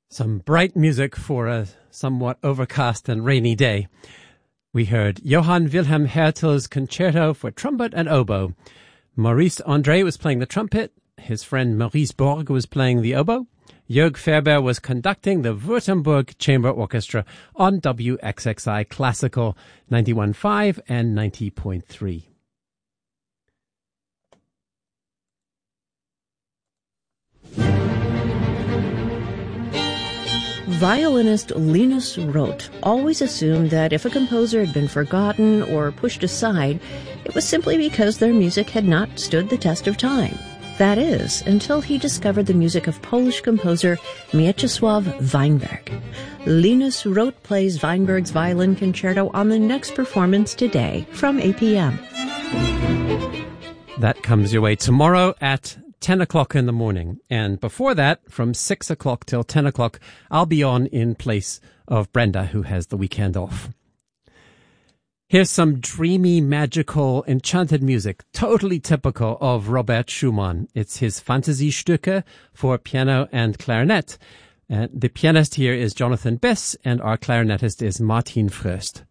Some bright music for a somewhat overcast and rainy day. We heard Johann Wilhelm Hertel's Concerto for Trumpet and Oboe. Maurice André was playing the trumpet. His friend Maurice Borg was playing the oboe. Jörg Ferber was conducting the Württemberg Chamber Orchestra on WXXI Classical 91.5 and 90.3. Violinist Linus Roth always assumed that if a composer had been forgotten or pushed aside, it was simply because their music had not stood the test of time. That is, until he discovered the music of Polish composer Mieczysław Weinberg. Linus Roth plays Weinberg's Violin Concerto on the next performance today from 8 p.m. That comes your way tomorrow at 10 o'clock in the morning. And before that, from 6 o'clock till 10 o'clock, I'll be on in place of Brenda, who has the weekend off. Here's some dreamy, magical, enchanted music, totally typical of Robert Schumann. It's his Fantasiestücke for piano and clarinet. The pianist here is Jonathan Bess, and our clarinetist is Martin Fröst.